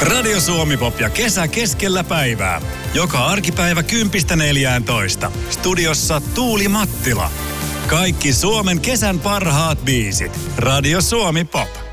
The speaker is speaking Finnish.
Radio Suomi Pop ja kesä keskellä päivää. Joka arkipäivä 10.14. Studiossa Tuuli Mattila. Kaikki Suomen kesän parhaat biisit. Radio Suomi Pop.